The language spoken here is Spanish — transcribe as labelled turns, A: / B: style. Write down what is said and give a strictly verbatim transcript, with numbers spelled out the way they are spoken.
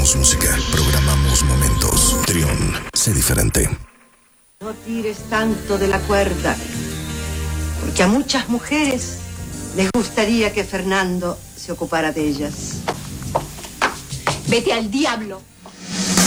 A: Programamos música, programamos momentos. Trión, sé diferente.
B: No tires tanto de la cuerda, porque a muchas mujeres les gustaría que Fernando se ocupara de ellas.
C: Vete al diablo.